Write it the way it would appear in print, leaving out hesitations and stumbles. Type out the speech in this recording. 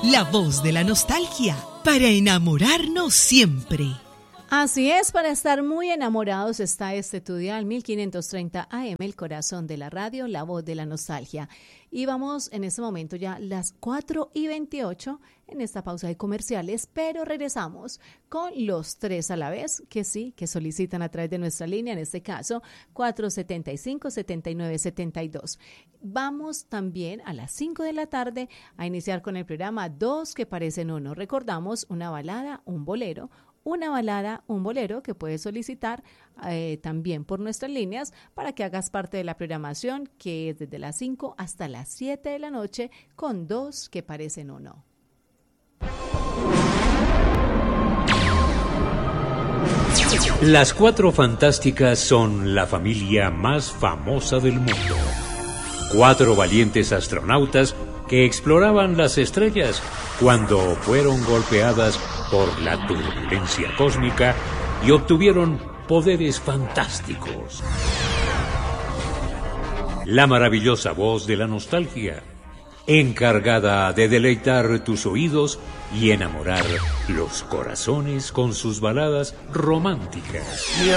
la voz de la nostalgia, para enamorarnos siempre. Así es, para estar muy enamorados está este tu dial 1530 AM, el corazón de la radio, la voz de la nostalgia. Y vamos en este momento ya las 4:28 en esta pausa de comerciales, pero regresamos con los tres a la vez, que sí, que solicitan a través de nuestra línea, en este caso 475-7972. Vamos también a las 5 de la tarde a iniciar con el programa Dos que parecen uno. Recordamos una balada, un bolero, que puedes solicitar también por nuestras líneas para que hagas parte de la programación, que es desde las 5 hasta las 7 de la noche con Dos que parecen uno. Las Cuatro Fantásticas son la familia más famosa del mundo. 4 valientes astronautas que exploraban las estrellas cuando fueron golpeadas por la turbulencia cósmica y obtuvieron poderes fantásticos. La maravillosa voz de la nostalgia, encargada de deleitar tus oídos y enamorar los corazones con sus baladas románticas.